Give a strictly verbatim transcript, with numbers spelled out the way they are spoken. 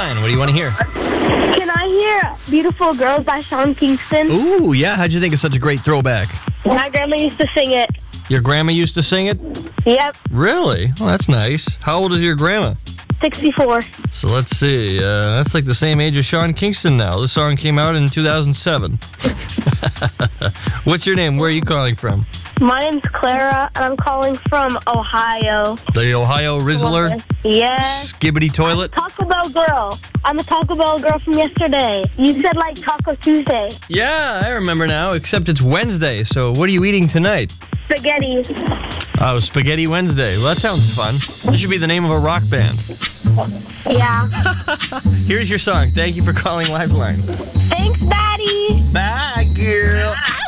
Lifeline. What do you want to hear? Can I hear Beautiful Girls by Sean Kingston? Ooh, yeah. How'd you think it's such a great throwback? My grandma used to sing it. Your grandma used to sing it? Yep. Really? Well, that's nice. How old is your grandma? sixty-four. So let's see. Uh, that's like the same age as Sean Kingston now. This song came out in two thousand seven. What's your name? Where are you calling from? My name's Clara, and I'm calling from Ohio. The Ohio Rizzler? Yeah. Skibbity toilet? Taco Bell girl. I'm a Taco Bell girl from yesterday. You said like Taco Tuesday. Yeah, I remember now, except it's Wednesday. So what are you eating tonight? Spaghetti. Oh, Spaghetti Wednesday. Well, that sounds fun. This should be the name of a rock band. Yeah. Here's your song. Thank you for calling Lifeline. Thanks, Daddy. Bye, girl.